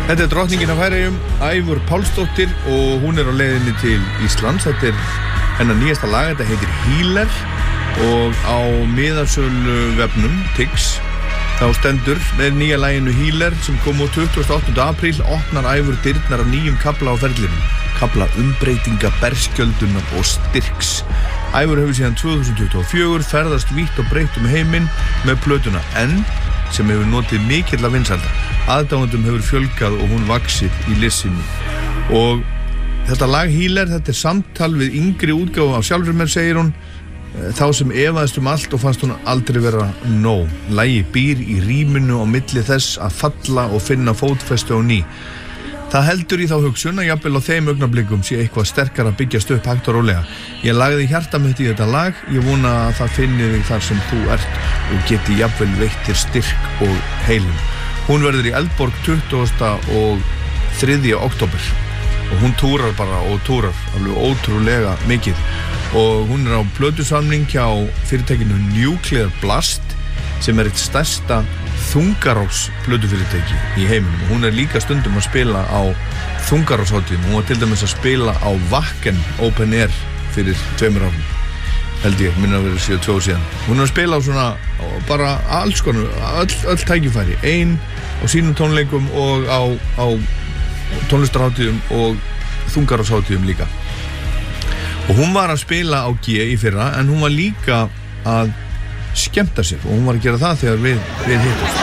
Þetta drottningin af Færeyjum, Ævör Pálsdóttir og hún á leiðinni til Íslands. Þetta hennar nýjasta lag, þetta heitir Healer og á miðasölu vefnum Tix þá stendur með nýja laginu Healer sem kom út 28. apríl opnar Ævör dyrnar af nýjum kafla á ferlinum, kafla umbreytinga, berskjöldunar og styrks. Ævör hefur síðan 2024 ferðast vítt og breytt heiminn með plötuna En sem hefur notið mikilla vinsælda. Aðdáendum hefur fjölgað og hún vaxið í listinni. Og þetta lag Healer, þetta samtal við yngri útgáfu á sjálfur mér, segir hún, þá sem efaðist allt og fannst hún aldrei vera nóg. Lagið býr í rýminu á milli þess að falla og finna fótfestu á ný. Það heldur í þá hugsun að jafnvel á þeim augnablikum sé eitthvað sterkara að byggjast upp hægt og rólega. Ég lagði hjarta mitt í þetta lag, ég vona að það finni þig þar sem þú ert og geti jafnvel veitt þér styrk og heilum. Hún verður í Eldborg 20. og 3. október og hún túrar bara og túrar alveg ótrúlega mikið og hún á plötusamning hjá fyrirtækinu Nuclear Blast sem eitt stærsta þungarós plötufyrirtæki í heiminum og hún líka stundum að spila á þungaróshátíðum. Hún var til dæmis að spila á Wacken Open Air fyrir 2 árum, held ég, minna að vera 7-2 síðan. Hún að spila á svona, bara alls konar, öll tækifæri, ein á sínum tónleikum og á tónlistarhátíðum og þungaróshátíðum líka. Og hún var að spila á G í fyrra en hún var líka að skemmta sér og hún var að gera það þegar við hittast.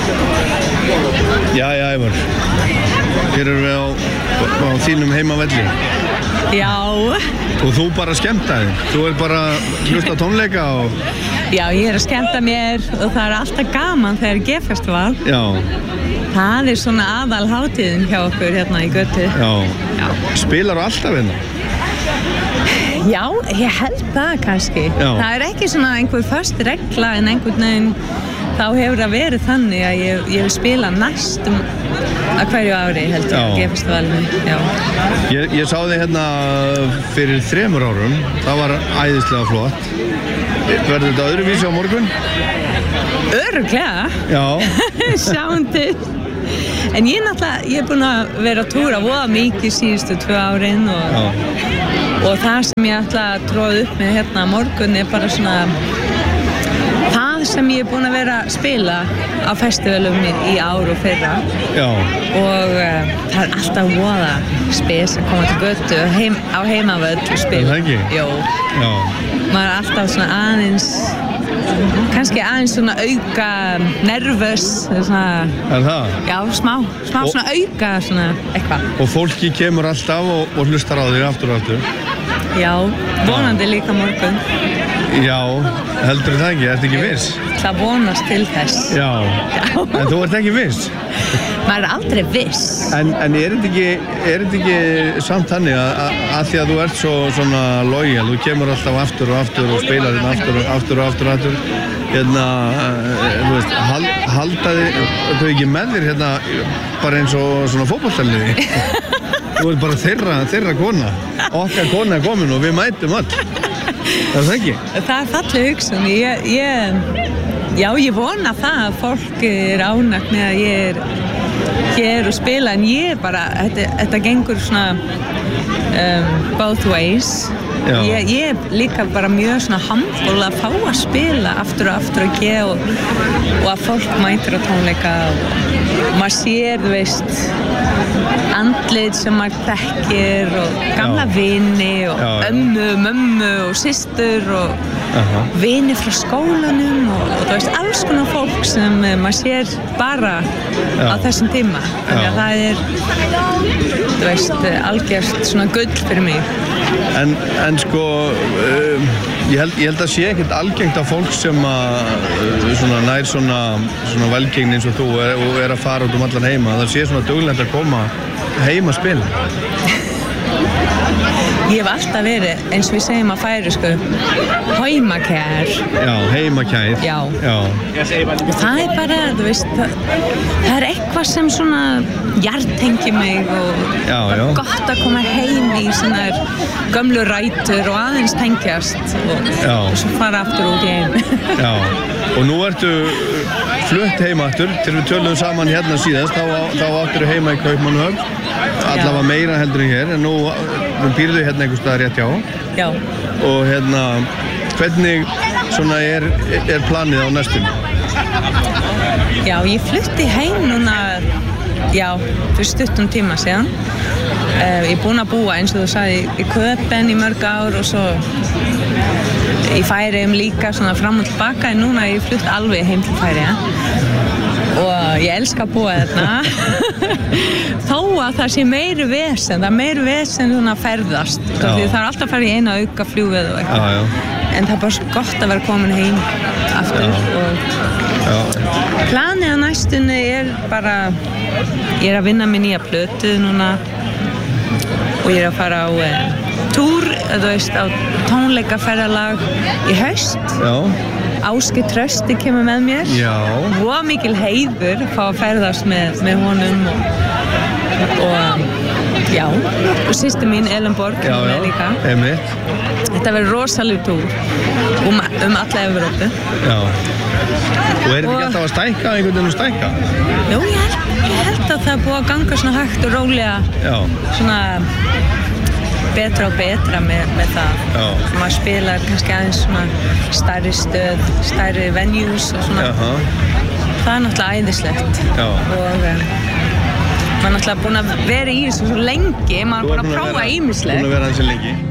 Jæja, Ævör, hér erum við á þínum heimavelli. Já. Og þú bara skemmtaði, þú bara hlusta tónleika og... Já, ég að skemmta mér og það alltaf gaman þegar G-festival. Já. Það svona aðalhátíðin hjá okkur hérna í götu. Já. Spilar þú alltaf hérna? Já, ég held það kannski. Já. Það ekki svona einhver föst regla en einhvern veginn þá hefur það verið þannig að ég vil spila næstum að hverju ári held ég á G-festivalinu. Já. Ég sá þig hérna fyrir 3 árum, það var æðislega flott. Verður þetta öðruvísi á morgun? Örugglega. Já. Sjáum til. En ég er búin að vera að túra voða mikið síðustu 2 árin og það sem ég ætla að tróða upp með hérna á morgun bara svona það sem ég er búin að vera að spila á festivalum í ár og fyrra. Já. Og það alltaf voða spes að koma til götu á heimavöll og spila. Það ekki? Jó. Já. Maður alltaf svona aðeins kannski aðeins svona auka nervös svona. Það? Já, smá svona auka svona eitthvað. Og fólki kemur alltaf og hlustar á þig aftur og aftur. Já, vonandi líka morgun. Já, heldur það ekki? Ertu ekki viss? Það vonast til þess. Já. En þú ert ekki viss? Maður aldrei viss. En þetta ekki samt þannig að því að þú ert svona lojal, þú kemur alltaf aftur og aftur og spilar þinn aftur. Hérna, þú veist, halda þau ekki með þér hérna bara eins og svona fótboltaliði. Þú ert bara þeirra kona. Okkar kona komin og við mætum all. Það ekki? Það falleg hugsun. Ég vona það að fólk ánægt með að ég hér og spila en ég bara, þetta gengur svona both ways. Ég líka bara mjög svona humble að fá að spila aftur og G og að fólk mætir á tónleika og maður sér, þú veist, andlit sem maður þekkir og gamla vini og mömmu og systur og vini frá skólanum og þú veist, alls konar fólk sem maður sér bara á þessum tíma. Þannig að það þú veist, algjört svona gull fyrir mig. En sko, ég held að sé ekkert algengt af fólk sem svona nær svona velgengni eins og þú og að fara út allan heima. Það sé svona duglegt að koma heim að spila. Ég hef alltaf verið, eins og við segjum að færisku, heimakær. Já, heimakær. Já. Og það bara, þú veist, það eitthvað sem svona jartengi mig og gott að koma heim í svona gömlu rætur og aðeins tengjast og svo fara aftur út í heim. Já, og nú ertu flutt heim aftur. Þegar við töluðum saman hérna síðast, þá áttur við heima í Kaupmannahöfn. Allavega meira heldur en hér, en nú býrðu hérna einhvers staðar rétt hjá. Já. Og hérna, hvernig svona er planið á næstunni? Já, ég flutti heim núna, fyrir stuttum tíma síðan. Ég er búin að búa, eins og þú sagði, í Köpen í mörg ár og svo í Færeyjum líka, svona fram og tilbaka, en núna er ég flutt alveg heim til Færeyja. Og ég elska að búa þarna. Þó að það sé meiri vesen, það er meiri vesen svona að ferðast. Því það er alltaf að fara í eina auka flugvél og eitthvað. En það er bara svo gott að vera komin heim aftur. Planið á næstunni er bara, ég er að vinna með nýja plötu núna og ég er að fara á túr, þú veist, á tónleikaferðalag í haust. Ásgeir Trausti kemur með mér. Og mikil heiður að fá að ferðast með honum og systir mín Ellen Borg kemur með líka. Þetta verður rosaleg túr alla Evrópu. Og er þetta ekki alltaf að stækka, einhvern veginn að stækka? Jú, ég held að það er búið að ganga svona hægt og rólega, svona betra og betra með það. Maður spilar kannski aðeins svona stærri stöð, stærri venues og svona. Það er náttúrulega æðislegt. Og maður er náttúrulega búin að vera í þessu svo lengi, maður er búin að prófa ýmislegt. Búin að vera þessu lengi.